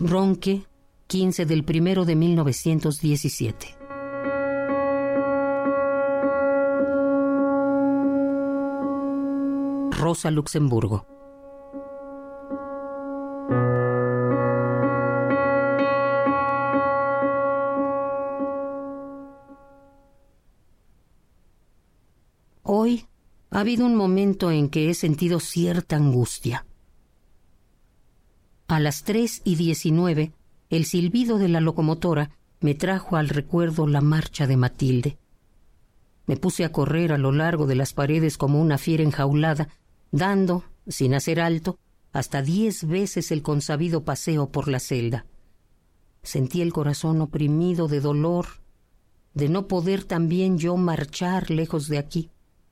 Ronque, 15 del 1 de 1917. Rosa Luxemburgo. Hoy ha habido un momento en que he sentido cierta angustia. A las 3:19, el silbido de la locomotora me trajo al recuerdo la marcha de Matilde. Me puse a correr a lo largo de las paredes como una fiera enjaulada, dando, sin hacer alto, hasta 10 veces el consabido paseo por la celda. Sentí el corazón oprimido de dolor, de no poder también yo marchar lejos de aquí.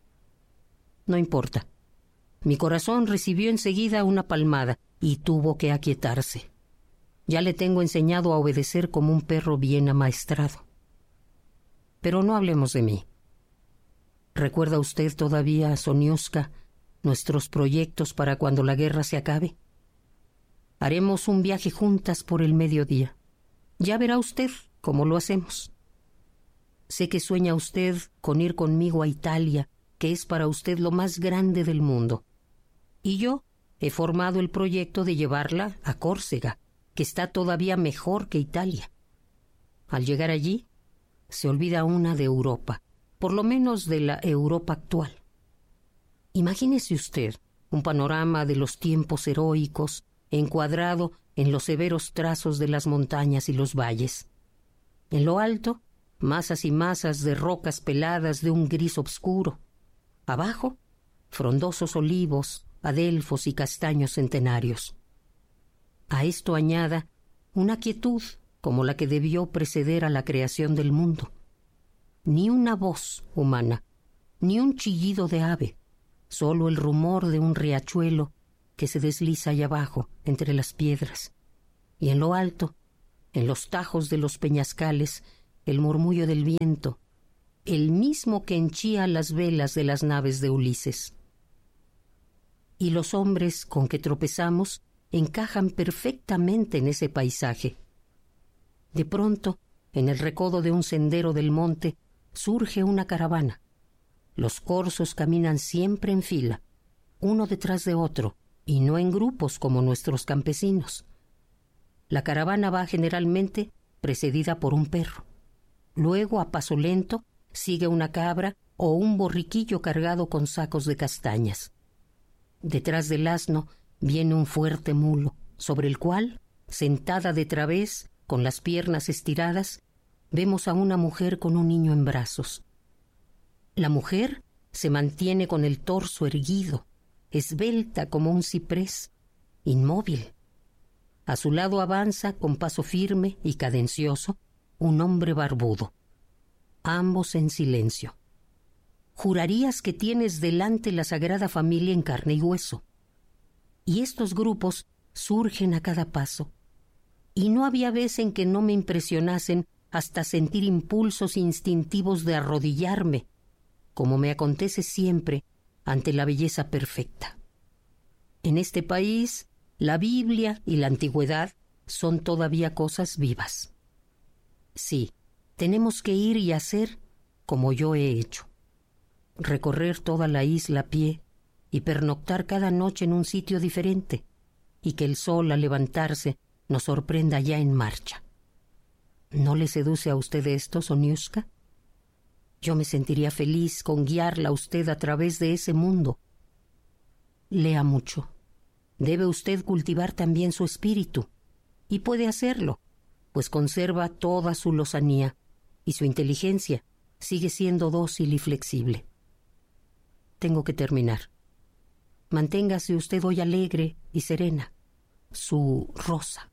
No importa. Mi corazón recibió enseguida una palmada y tuvo que aquietarse. Ya le tengo enseñado a obedecer como un perro bien amaestrado. Pero no hablemos de mí. ¿Recuerda usted todavía, Soniuska, nuestros proyectos para cuando la guerra se acabe? Haremos un viaje juntas por el mediodía. Ya verá usted cómo lo hacemos. Sé que sueña usted con ir conmigo a Italia, que es para usted lo más grande del mundo. Y yo he formado el proyecto de llevarla a Córcega, que está todavía mejor que Italia. Al llegar allí, se olvida una de Europa, por lo menos de la Europa actual. Imagínese usted un panorama de los tiempos heroicos, encuadrado en los severos trazos de las montañas y los valles. En lo alto, masas y masas de rocas peladas de un gris obscuro. Abajo, frondosos olivos, adelfos y castaños centenarios. A esto añada una quietud como la que debió preceder a la creación del mundo. Ni una voz humana, ni un chillido de ave, solo el rumor de un riachuelo que se desliza allá abajo entre las piedras. Y en lo alto, en los tajos de los peñascales, el murmullo del viento, el mismo que henchía las velas de las naves de Ulises. Y los hombres con que tropezamos encajan perfectamente en ese paisaje. De pronto, en el recodo de un sendero del monte, surge una caravana. Los corzos caminan siempre en fila, uno detrás de otro, y no en grupos como nuestros campesinos. La caravana va generalmente precedida por un perro. Luego, a paso lento, sigue una cabra o un borriquillo cargado con sacos de castañas. Detrás del asno viene un fuerte mulo, sobre el cual, sentada de través, con las piernas estiradas, vemos a una mujer con un niño en brazos. La mujer se mantiene con el torso erguido, esbelta como un ciprés, inmóvil. A su lado avanza, con paso firme y cadencioso, un hombre barbudo. Ambos en silencio. Jurarías que tienes delante la Sagrada Familia en carne y hueso. Y estos grupos surgen a cada paso. Y no había vez en que no me impresionasen hasta sentir impulsos instintivos de arrodillarme, como me acontece siempre ante la belleza perfecta. En este país, la Biblia y la antigüedad son todavía cosas vivas. Sí, tenemos que ir y hacer como yo he hecho. Recorrer toda la isla a pie y pernoctar cada noche en un sitio diferente, y que el sol al levantarse nos sorprenda ya en marcha. ¿No le seduce a usted esto, Soniuska? Yo me sentiría feliz con guiarla a usted a través de ese mundo. Lea mucho. Debe usted cultivar también su espíritu, y puede hacerlo, pues conserva toda su lozanía, y su inteligencia sigue siendo dócil y flexible. Tengo que terminar. Manténgase usted hoy alegre y serena. Su Rosa.